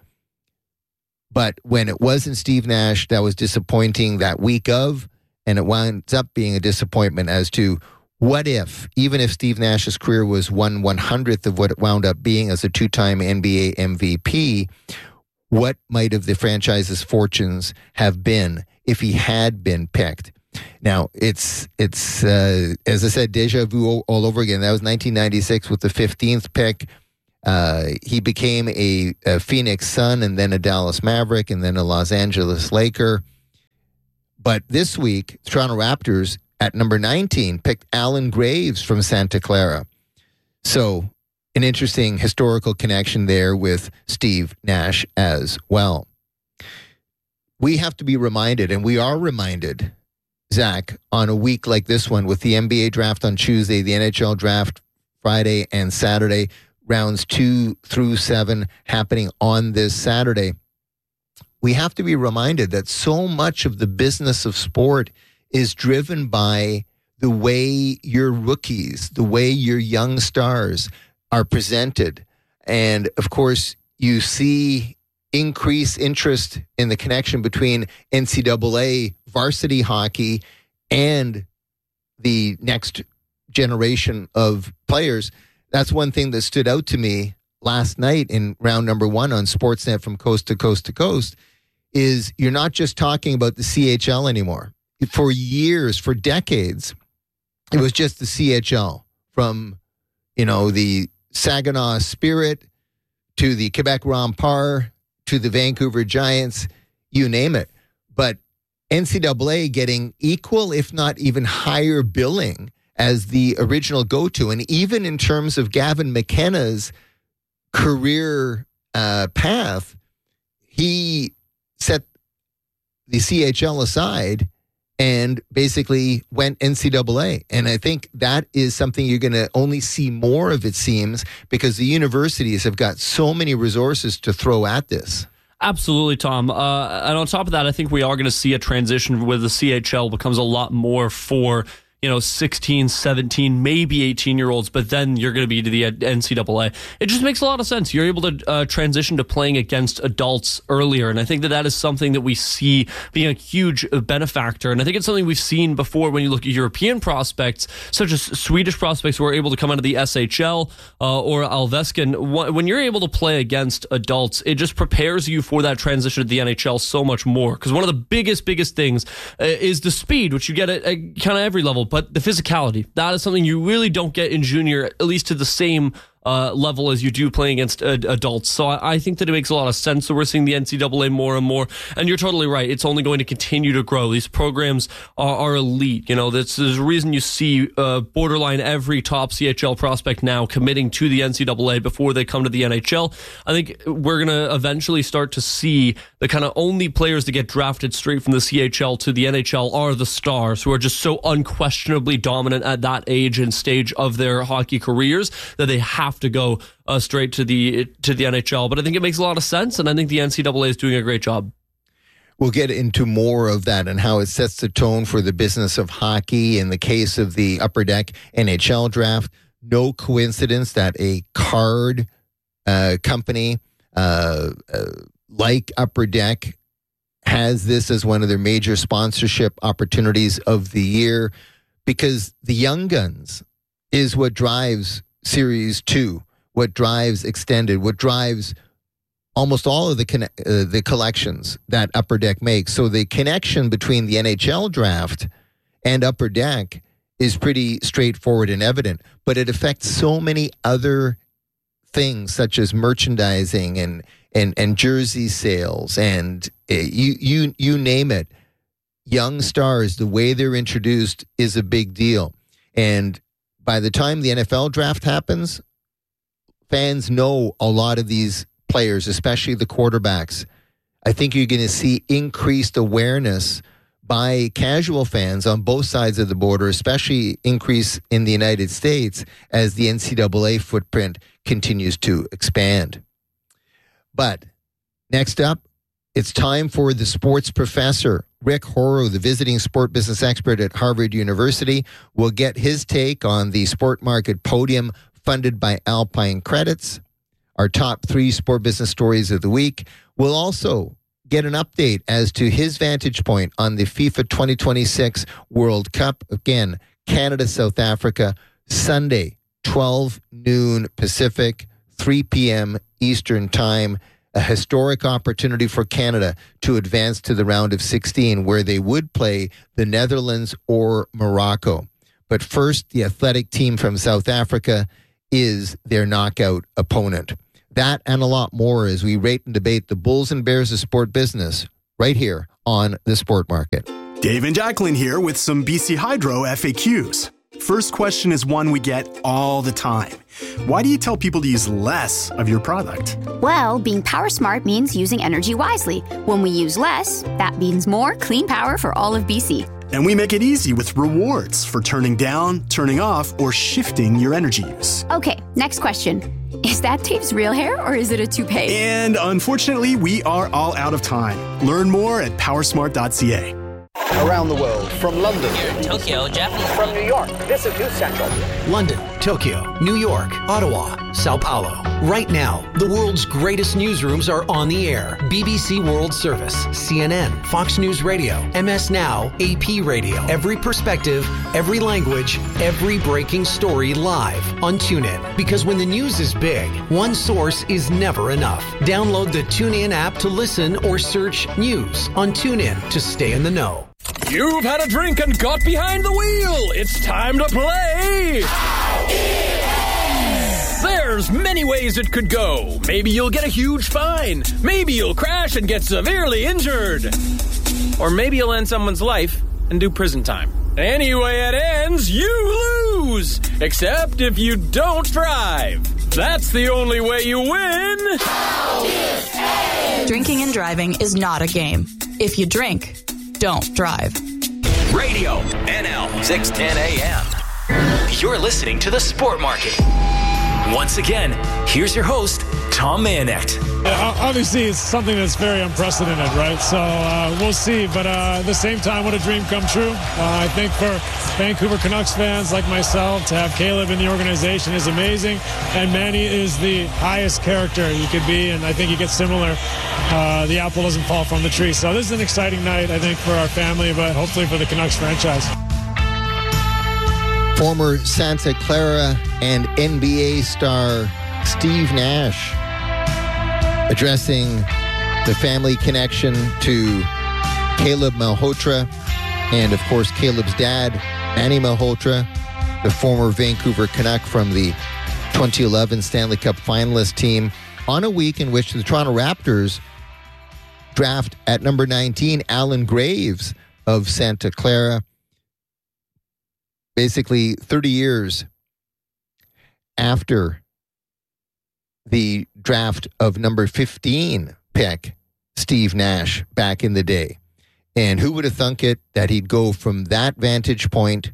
But when it wasn't Steve Nash, that was disappointing that week of, and it winds up being a disappointment as to what if, even if Steve Nash's career was one one-hundredth of what it wound up being as a two-time N B A M V P, what might have the franchise's fortunes have been if he had been picked? Now, it's, it's uh, as I said, deja vu all, all over again. That was nineteen ninety-six with the fifteenth pick. Uh, he became a, a Phoenix Sun and then a Dallas Maverick and then a Los Angeles Laker. But this week, Toronto Raptors at number nineteen picked Alan Graves from Santa Clara. So an interesting historical connection there with Steve Nash as well. We have to be reminded, and we are reminded, Zach, on a week like this one with the N B A draft on Tuesday, the N H L draft Friday and Saturday, rounds two through seven happening on this Saturday. We have to be reminded that so much of the business of sport is driven by the way your rookies, the way your young stars are presented. And of course, you see increased interest in the connection between N C double A varsity hockey and the next generation of players. That's one thing that stood out to me last night in round number one on Sportsnet from coast to coast to coast is you're not just talking about the C H L anymore. For years, for decades, it was just the C H L, from, you know, the Saginaw Spirit to the Quebec Remparts to the Vancouver Giants, you name it. But N C double A getting equal, if not even higher billing as the original go-to. And even in terms of Gavin McKenna's career uh, path, he set the C H L aside and basically went N C double A. And I think that is something you're going to only see more of, it seems, because the universities have got so many resources to throw at this. Absolutely, Tom. Uh, and on top of that, I think we are going to see a transition where the C H L becomes a lot more for, you know, sixteen, seventeen, maybe eighteen-year-olds, but then you're going to be to the N C double A. It just makes a lot of sense. You're able to uh, transition to playing against adults earlier, and I think that that is something that we see being a huge benefactor, and I think it's something we've seen before when you look at European prospects, such as Swedish prospects who are able to come out of the S H L uh, or Allsvenskan. When you're able to play against adults, it just prepares you for that transition to the N H L so much more, because one of the biggest, biggest things uh, is the speed, which you get at, at kind of every level. But the physicality, that is something you really don't get in junior, at least to the same uh, level as you do playing against uh, adults. So I, I think that it makes a lot of sense that we're seeing the N C double A more and more. And you're totally right. It's only going to continue to grow. These programs are, are elite. You know, that's, there's a reason you see uh, borderline every top C H L prospect now committing to the N C double A before they come to the N H L. I think we're going to eventually start to see the kind of only players that get drafted straight from the C H L to the N H L are the stars, who are just so unquestionably dominant at that age and stage of their hockey careers that they have to go uh, straight to the to the N H L. But I think it makes a lot of sense, and I think the N C double A is doing a great job. We'll get into more of that and how it sets the tone for the business of hockey in the case of the Upper Deck N H L draft. No coincidence that a card uh, company uh, uh, like Upper Deck has this as one of their major sponsorship opportunities of the year, because the Young Guns is what drives Series two, what drives Extended, what drives almost all of the conne- uh, the collections that Upper Deck makes. So the connection between the N H L draft and Upper Deck is pretty straightforward and evident, but it affects so many other things such as merchandising and and and jersey sales and uh, you you you name it. Young stars, the way they're introduced is a big deal. And by the time the N F L draft happens, fans know a lot of these players, especially the quarterbacks. I think you're going to see increased awareness by casual fans on both sides of the border, especially increase in the United States as the N C double A footprint continues to expand. But next up, it's time for the sports professor. Rick Horrow, the visiting sport business expert at Harvard University, will get his take on the sport market podium funded by Alpine Credits. Our top three sport business stories of the week. We'll also get an update as to his vantage point on the FIFA twenty twenty-six World Cup. Again, Canada, South Africa, Sunday, twelve noon Pacific, three p.m. Eastern Time. a historic opportunity for Canada to advance to the round of sixteen, where they would play the Netherlands or Morocco. But first, the athletic team from South Africa is their knockout opponent. That and a lot more as we rate and debate the Bulls and Bears of sport business right here on The Sport Market. Dave and Jacqueline here with some B C Hydro F A Qs. First question is one we get all the time. Why do you tell people to use less of your product? Well, being power smart means using energy wisely. When we use less, that means more clean power for all of B C. And we make it easy with rewards for turning down, turning off, or shifting your energy use. Okay, next question. Is that Dave's real hair or is it a toupee? And unfortunately, we are all out of time. Learn more at powersmart dot c a. Around the world, from London, here in Tokyo, Japan, from New York, this is News Central. London, Tokyo, New York, Ottawa, Sao Paulo. Right now, the world's greatest newsrooms are on the air. B B C World Service, C N N, Fox News Radio, M S Now, A P Radio. Every perspective, every language, every breaking story live on TuneIn. Because when the news is big, one source is never enough. Download the TuneIn app to listen or search news on TuneIn to stay in the know. You've had a drink and got behind the wheel. It's time to play. There's many ways it could go. Maybe you'll get a huge fine. Maybe you'll crash and get severely injured. Or maybe you'll end someone's life and do prison time. Anyway it ends, you lose. Except if you don't drive. That's the only way you win. Drinking and driving is not a game. If you drink, don't drive. Radio N L six ten A M. You're listening to The Sport Market. Once again, here's your host, Tom Mayonet. Yeah, obviously, it's something that's very unprecedented, right? So uh, we'll see. But uh, at the same time, what a dream come true. Uh, I think for Vancouver Canucks fans like myself, to have Caleb in the organization is amazing. And Manny is the highest character you could be. And I think he gets similar. Uh, the apple doesn't fall from the tree. So this is an exciting night, I think, for our family, but hopefully for the Canucks franchise. Former Santa Clara and N B A star Steve Nash addressing the family connection to Caleb Malhotra and, of course, Caleb's dad, Manny Malhotra, the former Vancouver Canuck from the twenty eleven Stanley Cup finalist team, on a week in which the Toronto Raptors draft at number nineteen Alan Graves of Santa Clara. Basically, thirty years after the draft of number fifteen pick, Steve Nash, back in the day. And who would have thunk it that he'd go from that vantage point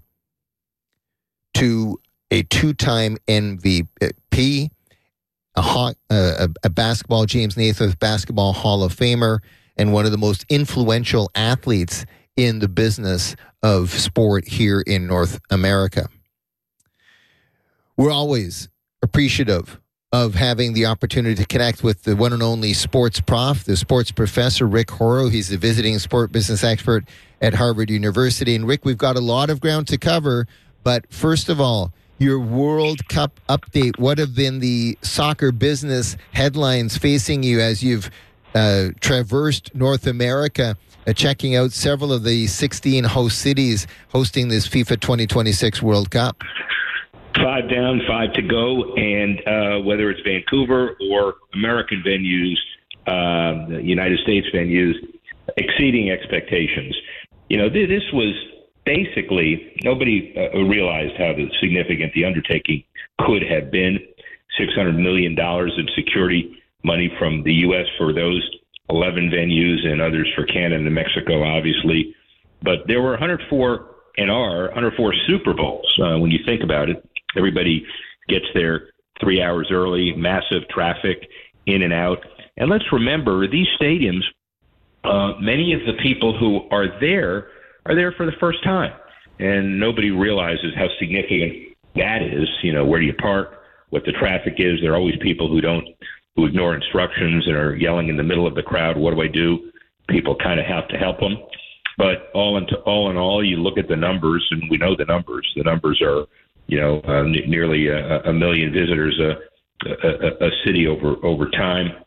to a two-time M V P, a, ho- a, a basketball, James Naismith Basketball Hall of Famer, and one of the most influential athletes in the business of sport here in North America. We're always appreciative of having the opportunity to connect with the one and only sports prof, the sports professor, Rick Horrow. He's the visiting sport business expert at Harvard University. And Rick, we've got a lot of ground to cover, but first of all, your World Cup update. What have been the soccer business headlines facing you as you've uh, traversed North America, uh, checking out several of the sixteen host cities hosting this FIFA twenty twenty-six World Cup? Five down, five to go, and uh, whether it's Vancouver or American venues, uh, United States venues, exceeding expectations. You know, this was basically, nobody uh, realized how significant the undertaking could have been. six hundred million dollars in security money from the U S for those eleven venues and others for Canada and Mexico, obviously. But there were one hundred four and are one hundred four Super Bowls, uh, when you think about it. Everybody gets there three hours early, massive traffic in and out. And let's remember, these stadiums, uh, many of the people who are there are there for the first time. And nobody realizes how significant that is. You know, where do you park, what the traffic is. There are always people who don't, who ignore instructions and are yelling in the middle of the crowd, what do I do? People kind of have to help them. But all in, all in all, you look at the numbers, and we know the numbers. The numbers are, you know, uh, n- nearly a, a million visitors a, a, a city over over time.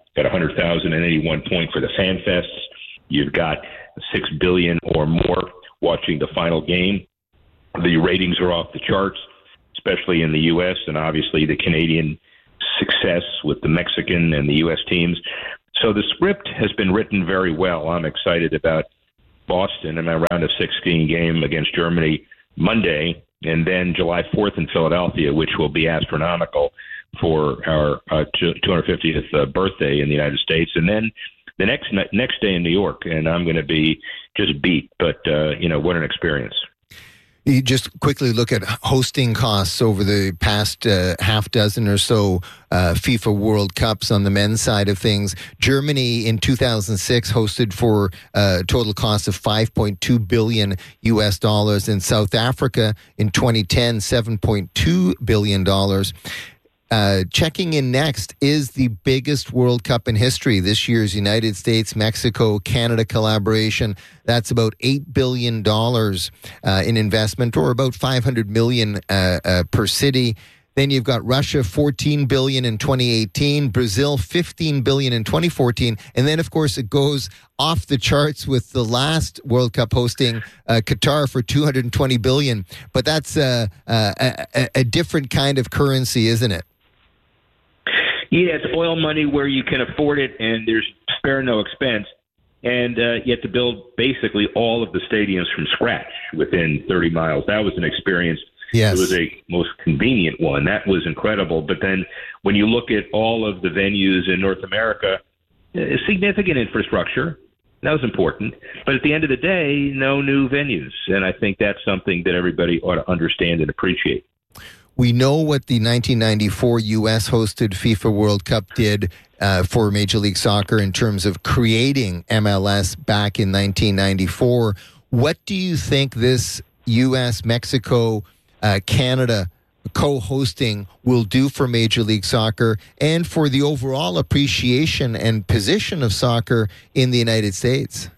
got one hundred thousand eighty-one point for the Fan Fests. You've got six billion or more watching the final game. The ratings are off the charts, especially in the U S, and obviously the Canadian success with the Mexican and the U S teams. So the script has been written very well. I'm excited about Boston and my round of sixteen game against Germany Monday, and then July fourth in Philadelphia, which will be astronomical for our uh, two hundred fiftieth uh, birthday in the United States. And then the next next day in New York, and I'm going to be just beat. But, uh, you know, what an experience. You just quickly look at hosting costs over the past uh, half dozen or so uh, FIFA World Cups on the men's side of things. Germany in two thousand six hosted for a total cost of five point two billion U S dollars. In South Africa in twenty ten, seven point two billion dollars. Uh, checking in next is the biggest World Cup in history. This year's United States, Mexico, Canada collaboration. That's about eight billion dollars uh, in investment, or about five hundred million dollars uh, uh, per city. Then you've got Russia, fourteen billion dollars in twenty eighteen, Brazil, fifteen billion dollars in twenty fourteen. And then, of course, it goes off the charts with the last World Cup hosting uh, Qatar for two hundred twenty billion dollars. But that's uh, uh, a, a different kind of currency, isn't it? Yeah, it's oil money where you can afford it, and there's spare no expense. And uh, you have to build basically all of the stadiums from scratch within thirty miles. That was an experience. Yes. It was a most convenient one. That was incredible. But then when you look at all of the venues in North America, uh, significant infrastructure. That was important. But at the end of the day, no new venues. And I think that's something that everybody ought to understand and appreciate. We know what the nineteen ninety-four U S-hosted FIFA World Cup did uh, for Major League Soccer in terms of creating M L S back in nineteen ninety-four. What do you think this U S, Mexico, uh, Canada co-hosting will do for Major League Soccer and for the overall appreciation and position of soccer in the United States?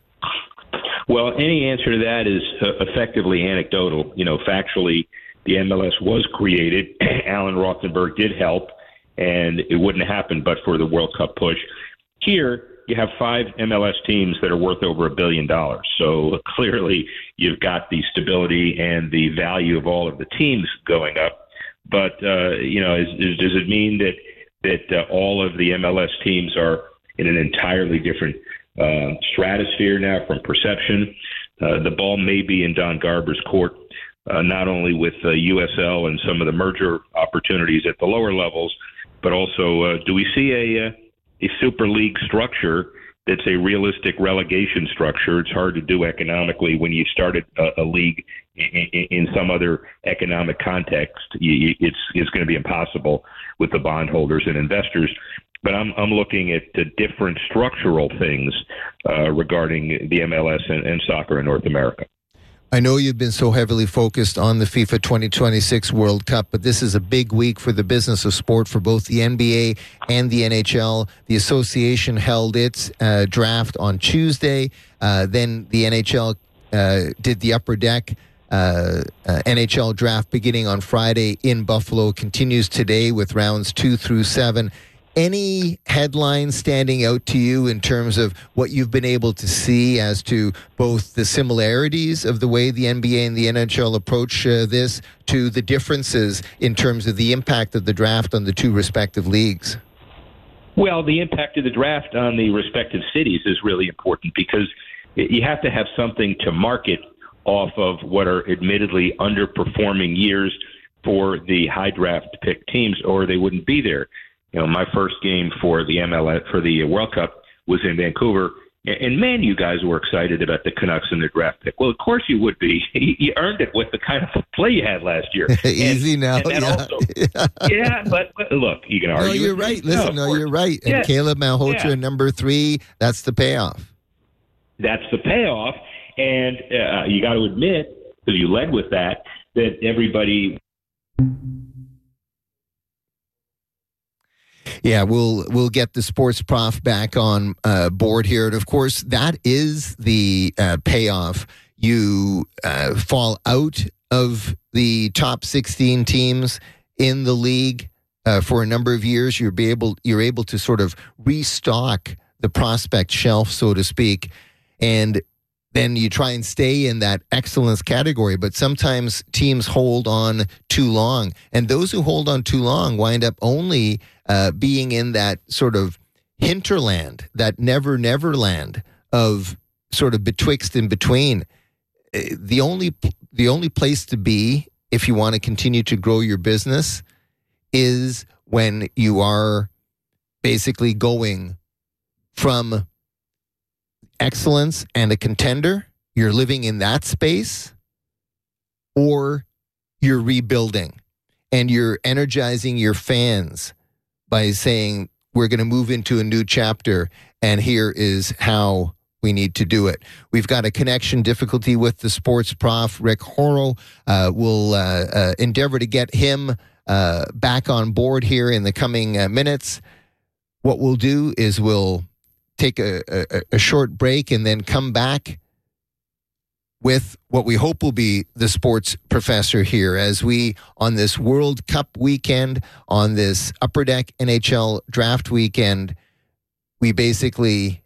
Well, any answer to that is uh, effectively anecdotal. You know, factually, the M L S was created. Alan Rothenberg did help, and it wouldn't happen but for the World Cup push. Here, you have five M L S teams that are worth over a billion dollars. So clearly, you've got the stability and the value of all of the teams going up. But, uh, you know, is, is, does it mean that, that uh, all of the M L S teams are in an entirely different uh, stratosphere now from perception? Uh, the ball may be in Don Garber's court. Uh, not only with uh, U S L and some of the merger opportunities at the lower levels, but also uh, do we see a, uh, a Super League structure that's a realistic relegation structure? It's hard to do economically when you started a, a league in, in, in some other economic context. You, it's it's going to be impossible with the bondholders and investors. But I'm I'm looking at uh, different structural things uh, regarding the M L S and, and soccer in North America. I know you've been so heavily focused on the FIFA twenty twenty-six World Cup, but this is a big week for the business of sport for both the N B A and the N H L. The association held its uh, draft on Tuesday. Uh, then the N H L uh, did the Upper Deck uh, uh, N H L draft beginning on Friday in Buffalo. Continues today with rounds two through seven. Any headlines standing out to you in terms of what you've been able to see as to both the similarities of the way the N B A and the N H L approach uh, this to the differences in terms of the impact of the draft on the two respective leagues? Well, the impact of the draft on the respective cities is really important because you have to have something to market off of what are admittedly underperforming years for the high draft pick teams, or they wouldn't be there. You know, my first game for the M L S for the World Cup was in Vancouver, and man, you guys were excited about the Canucks and their draft pick. Well, of course you would be. You earned it with the kind of play you had last year. Easy and, now, and yeah. Also, yeah, but, but look, you can argue. No, you're with right. me. Listen, no, no you're right. And yeah. Caleb Malhotra, yeah. number three, that's the payoff. That's the payoff, and uh, you got to admit, because you led with that, that everybody. Yeah, we'll we'll get the sports prof back on uh, board here. And, of course, that is the uh, payoff. You uh, fall out of the top sixteen teams in the league uh, for a number of years. You're be able you're able to sort of restock the prospect shelf, so to speak, and then you try and stay in that excellence category. But sometimes teams hold on too long, and those who hold on too long wind up only uh, being in that sort of hinterland, that never, never land of sort of betwixt and between. The only, the only place to be if you want to continue to grow your business is when you are basically going from excellence and a contender, you're living in that space, or you're rebuilding and you're energizing your fans by saying, we're going to move into a new chapter, and here is how we need to do it. We've got a connection difficulty with the sports prof, Rick Horrow. Uh, we'll uh, uh, endeavor to get him uh, back on board here in the coming uh, minutes. What we'll do is we'll take a, a, a short break and then come back with what we hope will be the sports professor here as we, on this World Cup weekend, on this Upper Deck N H L draft weekend, we basically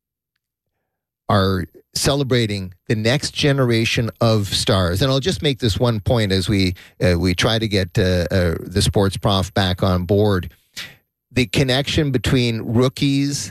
are celebrating the next generation of stars. And I'll just make this one point as we uh, we try to get uh, uh, the sports prof back on board. The connection between rookies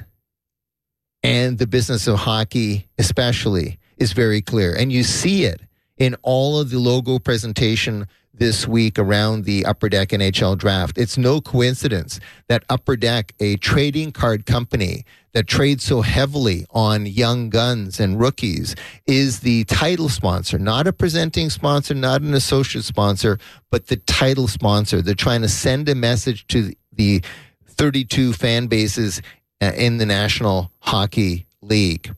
and the business of hockey especially is very clear. And you see it in all of the logo presentation this week around the Upper Deck N H L draft. It's no coincidence that Upper Deck, a trading card company that trades so heavily on young guns and rookies, is the title sponsor, not a presenting sponsor, not an associate sponsor, but the title sponsor. They're trying to send a message to the thirty-two fan bases uh, in the National Hockey League.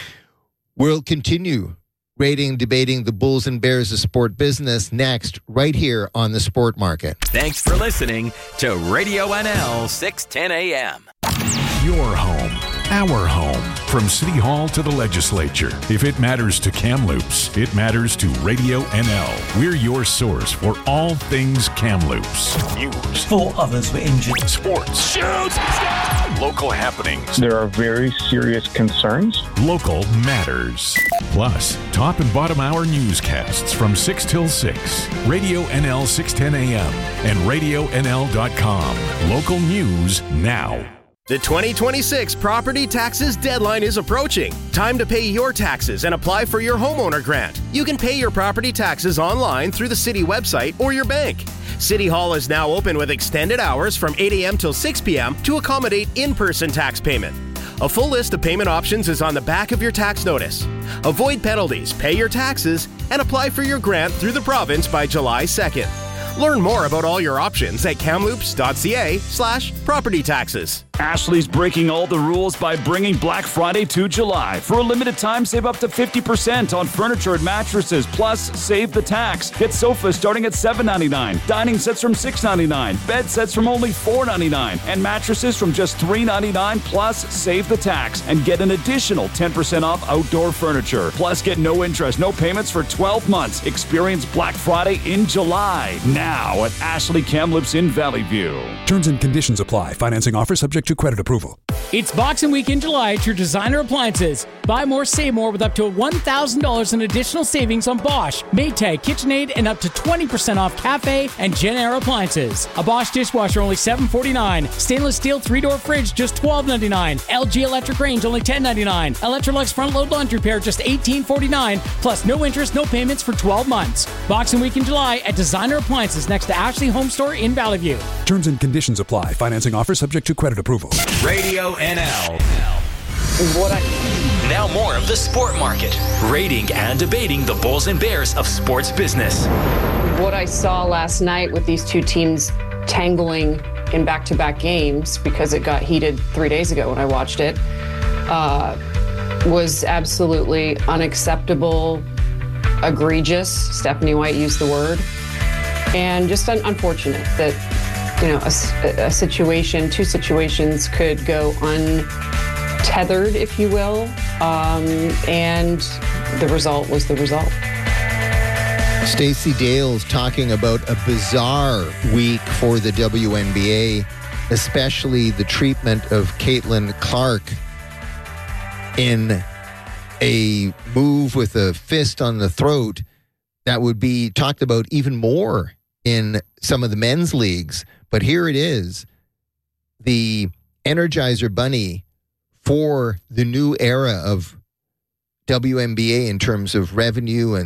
We'll continue rating, debating the Bulls and Bears of sport business next, right here on the Sport Market. Thanks for listening to Radio N L six ten A M. Your home, our home. From City Hall to the legislature. If it matters to Kamloops, it matters to Radio N L. We're your source for all things Kamloops. News. Four others were injured. Sports. Shoot! Local happenings. There are very serious concerns. Local matters. Plus, top and bottom hour newscasts from six till six. Radio N L six ten A M and radio N L dot com. Local news now. The twenty twenty-six property taxes deadline is approaching. Time to pay your taxes and apply for your homeowner grant. You can pay your property taxes online through the city website or your bank. City Hall is now open with extended hours from eight a.m. till six p.m. to accommodate in-person tax payment. A full list of payment options is on the back of your tax notice. Avoid penalties, pay your taxes, and apply for your grant through the province by July second. Learn more about all your options at kamloops.ca slash property taxes. Ashley's breaking all the rules by bringing Black Friday to July. For a limited time, save up to fifty percent on furniture and mattresses, plus save the tax. Get sofas starting at seven ninety-nine, dining sets from six ninety-nine, bed sets from only four ninety-nine, and mattresses from just three ninety-nine, plus save the tax and get an additional ten percent off outdoor furniture. Plus get no interest, no payments for twelve months. Experience Black Friday in July. Now at Ashley Kamloops in Valley View. Terms and conditions apply. Financing offer subject to credit approval. It's Boxing Week in July at your Designer Appliances. Buy more, save more with up to one thousand dollars in additional savings on Bosch, Maytag, KitchenAid, and up to twenty percent off Cafe and Genair appliances. A Bosch dishwasher only seven forty-nine. Stainless steel three-door fridge just twelve ninety-nine. L G electric range only ten ninety-nine. Electrolux front-load laundry pair just eighteen forty-nine. Plus no interest, no payments for twelve months. Boxing Week in July at Designer Appliances next to Ashley Home Store in Valley View. Terms and conditions apply. Financing offer subject to credit approval. Radio N L. What I- now more of the Sport Market, rating and debating the Bulls and Bears of sports business. What I saw last night with these two teams tangling in back-to-back games, because it got heated three days ago when I watched it, uh, was absolutely unacceptable, egregious. Stephanie White used the word. And just un- unfortunate that, you know, a, a situation, two situations could go untethered, if you will, um, and the result was the result. Stacey Dales talking about a bizarre week for the W N B A, especially the treatment of Caitlin Clark in a move with a fist on the throat that would be talked about even more in some of the men's leagues. But here it is, the Energizer Bunny for the new era of W N B A in terms of revenue and